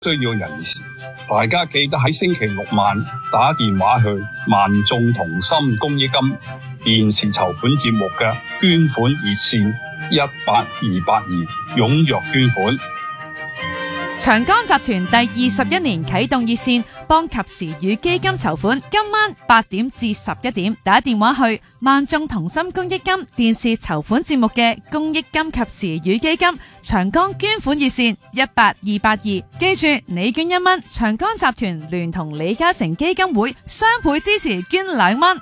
需要人士，大家記得喺星期六晚打電話去萬眾同心公益金電視籌款節目嘅捐款熱線18282，踴躍捐款。 長江集團第21年啟動熱線，幫及時雨基金籌款。今晚8點至11點，打電話去萬眾同心公益金電視籌款節目嘅公益金及時雨基金長江捐款熱線18282。記住，你捐1蚊，長江集團聯同李嘉誠基金會雙倍支持，捐2蚊。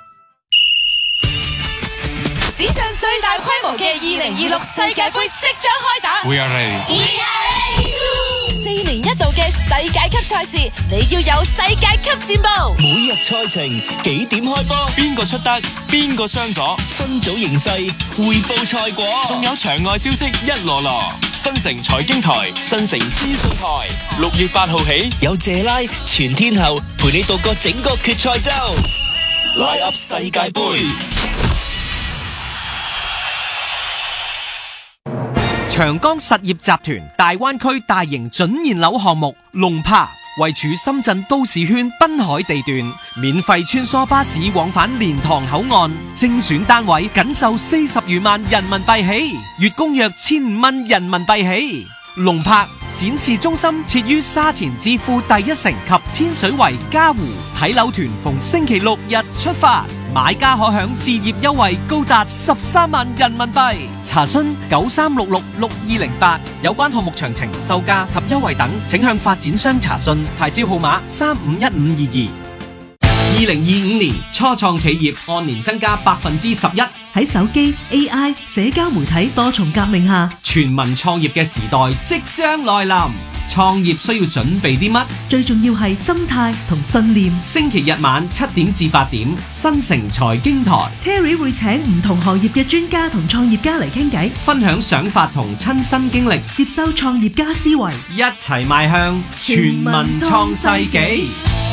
史上最大規模嘅2026世界盃即將開打。 We are ready. 4年一度嘅世界級賽事，你要有世界級戰報。 每日賽程幾點開波？ 邊個出得？邊個傷咗？ 分組形勢匯報賽果， 仲有場外消息一籮籮。新城財經台、新城資訊台，6月8號起有謝拉全天候陪你度過整個決賽周，拉 up 世界盃。 長江實業集團大灣區大型準現樓項目龍柏，位處深圳都市圈濱海地段，免費穿梭巴士往返蓮塘口岸，精選單位僅售40餘萬人民幣起，月供約1500蚊人民幣起。龍柏展示中心設於沙田置富第一城及天水圍嘉湖，睇樓團逢星期六日出發，買家可享置業優惠高達13萬人民幣。查詢93666208，有關項目詳情、售價及優惠等，請向發展商查詢。牌照號碼351522。2025年初創企業按年增加11%。 喺手機、AI、社交媒體多重革命下， 全民創業嘅時代即將來臨。創業需要準備啲乜？ 最重要係心態同信念。 星期日晚7點至8點，新城財經台 Terry 會請唔同行業嘅專家同創業家嚟傾偈， 分享想法同親身經歷， 接收創業家思維， 一齊邁向全民創世紀。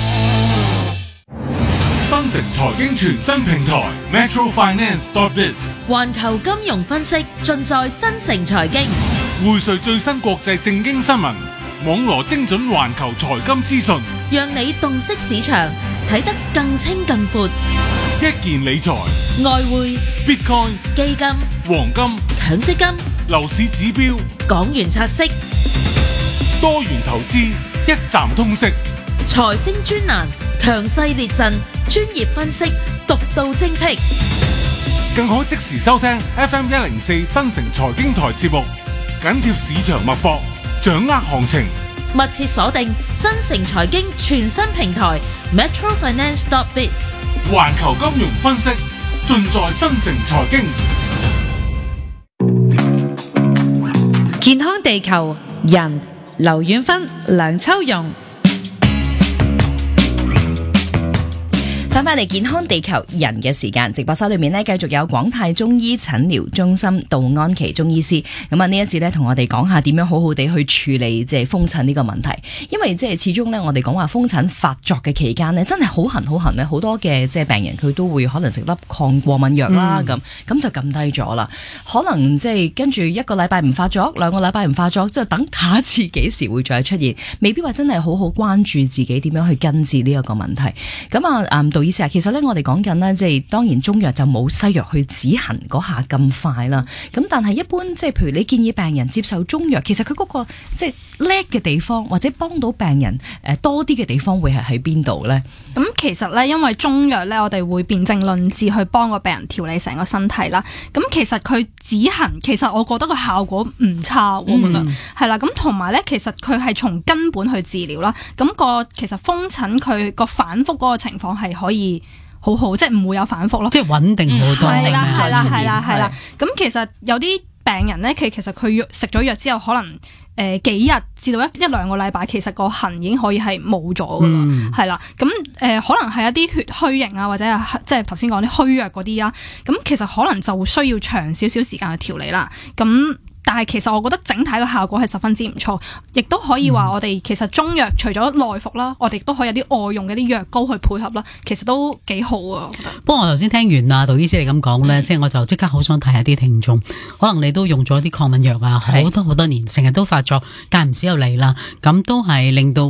新城財經全新平台 metrofinance.biz， 環球金融分析盡在新城財經， 匯萃最新國際政經新聞，網羅精準環球財金資訊， 讓你洞悉市場，睇得更清更闊。 一鍵理財、 外匯、 Bitcoin、 基金、 黃金、 強積金、 樓市指標、 港元拆息、 多元投資，一站通識。 財星專欄，強勢列陣，專業分析，獨到精闢， 更可即時收聽 FM104 新城財經台節目，緊貼市場脈搏，掌握行情。 密切鎖定新城財經全新平台 metrofinance.biz， 環球金融分析盡在新城財經。 健康地球人，劉遠芬、梁秋容。 翻嚟健康地球人嘅時間，直播室裏面呢，繼續有廣泰中醫診療中心杜安琪中醫師。咁啊呢一次呢，同我哋講下點樣好好地去處理即係風疹呢個問題。因為即係始終呢，我哋講話風疹發作嘅期間呢，真係好痕呢，好多嘅即係病人佢都會可能食粒抗過敏藥啦，咁就撳低咗啦。可能即係跟住1個禮拜唔發作，2個禮拜唔發作，即係等下一次幾時會再出現，未必話真係好好關注自己點樣去根治呢一個問題。咁啊杜醫生，其實咧我哋講緊呢，即係當然中藥就冇西藥去止痕嗰下咁快啦。咁但係一般即係譬如你建議病人接受中藥，其實佢嗰個即係叻嘅地方或者幫到病人多啲嘅地方會係喺邊度咧？ 咁其實咧，因為中藥咧，我哋會辨證論治去幫個病人調理成個身體啦。咁其實佢止痕，其實我覺得個效果唔差，我覺得係啦。咁同埋咧，其實佢係從根本去治療啦。咁其實風疹佢個反覆嗰個情況係可以好好，即係唔會有反覆咯， 即係穩定好多。 係啦。咁其實有啲病人咧，其實佢食咗藥之後，可能幾日至到一兩個禮拜，其實個痕已經可以係冇咗噶啦，係啦。咁可能係一啲血虛型啊，或者係即係頭先講啲虛弱嗰啲啊，咁其實可能就需要長少少時間去調理啦。咁但係其實我覺得整體嘅效果係十分之唔錯，亦都可以話我哋其實中藥除咗內服啦，我哋都可以有啲外用嘅啲藥膏去配合啦，其實都幾好啊。我覺得不過我頭先聽完啊杜醫師你咁講咧，即係我就即刻好想提下啲聽眾，可能你都用咗啲抗敏藥啊，好多年，成日都發作，間唔時又嚟啦，咁都係令到